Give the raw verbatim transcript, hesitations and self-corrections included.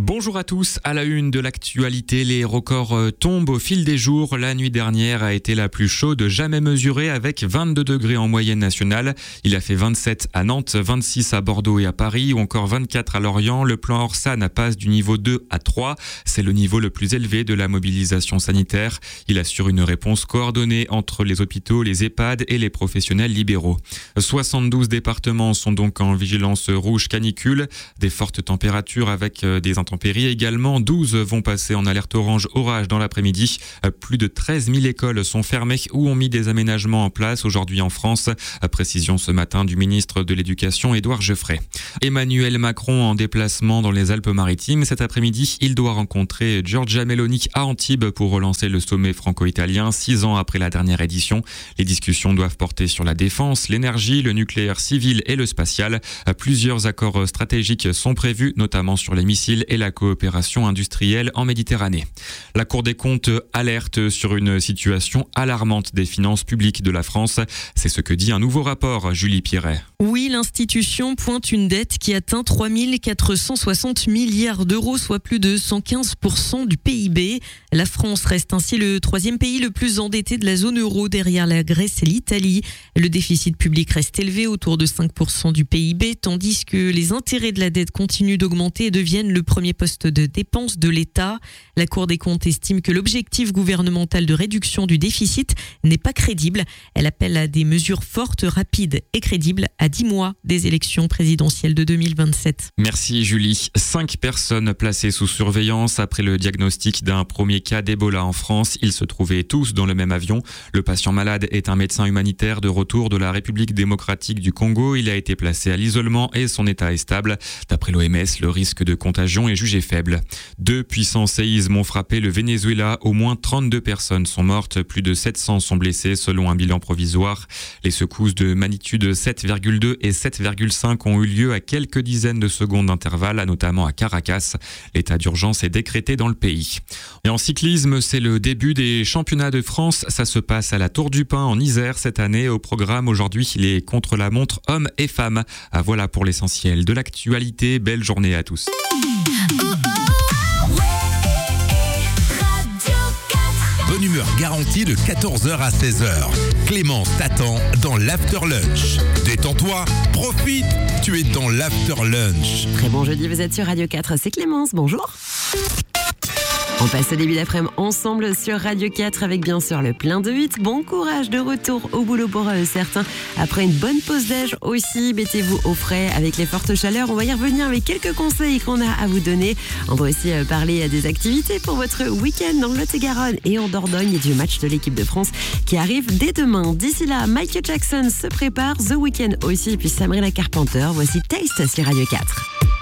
Bonjour à tous, à la une de l'actualité, les records tombent au fil des jours. La nuit dernière a été la plus chaude jamais mesurée avec vingt-deux degrés en moyenne nationale. Il a fait vingt-sept à Nantes, vingt-six à Bordeaux et à Paris ou encore vingt-quatre à Lorient. Le plan Orsan passe du niveau deux à trois. C'est le niveau le plus élevé de la mobilisation sanitaire. Il assure une réponse coordonnée entre les hôpitaux, les EHPAD et les professionnels libéraux. soixante-douze départements sont donc en vigilance rouge canicule. Des fortes températures avec des intempéries également. douze vont passer en alerte orange orage dans l'après-midi. Plus de treize mille écoles sont fermées ou ont mis des aménagements en place aujourd'hui en France. Précision ce matin du ministre de l'Éducation, Édouard Geoffrey. Emmanuel Macron en déplacement dans les Alpes-Maritimes. Cet après-midi, il doit rencontrer Giorgia Meloni à Antibes pour relancer le sommet franco-italien, six ans après la dernière édition. Les discussions doivent porter sur la défense, l'énergie, le nucléaire civil et le spatial. Plusieurs accords stratégiques sont prévus, notamment sur les missiles et la coopération industrielle en Méditerranée. La Cour des comptes alerte sur une situation alarmante des finances publiques de la France. C'est ce que dit un nouveau rapport, Julie Pierret. Oui, l'institution pointe une dette qui atteint trois mille quatre cent soixante milliards d'euros, soit plus de cent quinze pour cent du P I B. La France reste ainsi le troisième pays le plus endetté de la zone euro derrière la Grèce et l'Italie. Le déficit public reste élevé, autour de cinq pour cent du P I B, tandis que les intérêts de la dette continuent d'augmenter et deviennent le premier poste de dépenses de l'État. La Cour des comptes estime que l'objectif gouvernemental de réduction du déficit n'est pas crédible. Elle appelle à des mesures fortes, rapides et crédibles à dix mois des élections présidentielles de deux mille vingt-sept. Merci Julie. Cinq personnes placées sous surveillance après le diagnostic d'un premier cas d'Ebola en France. Ils se trouvaient tous dans le même avion. Le patient malade est un médecin humanitaire de retour de la République démocratique du Congo. Il a été placé à l'isolement et son état est stable. D'après l'O M S, le risque de contagion est jugé faible. Deux puissants séismes ont frappé le Venezuela. Au moins trente-deux personnes sont mortes. Plus de sept cents sont blessées selon un bilan provisoire. Les secousses de magnitude sept virgule deux et sept virgule cinq ont eu lieu à quelques dizaines de secondes d'intervalle, notamment à Caracas. L'état d'urgence est décrété dans le pays. Et en cyclisme, c'est le début des championnats de France. Ça se passe à la Tour du Pin en Isère cette année. Au programme aujourd'hui, les contre-la-montre hommes et femmes. Ah, voilà pour l'essentiel de l'actualité. Belle journée à tous. Bonne humeur garantie de quatorze heures à seize heures. Clémence t'attend dans l'After Lunch. Détends-toi, profite, tu es dans l'After Lunch. Très bon jeudi, vous êtes sur Radio quatre, c'est Clémence, bonjour. On passe au début d'après-midi ensemble sur Radio quatre avec bien sûr le plein de huit. Bon courage de retour au boulot pour euh, certains. Après une bonne pause déj aussi, mettez-vous au frais avec les fortes chaleurs. On va y revenir avec quelques conseils qu'on a à vous donner. On va aussi euh, parler des activités pour votre week-end dans le Lot-et-Garonne et en Dordogne et du match de l'équipe de France qui arrive dès demain. D'ici là, Michael Jackson se prépare, The Weeknd aussi, et puis Sabrina Carpenter. Voici Taste sur Radio quatre.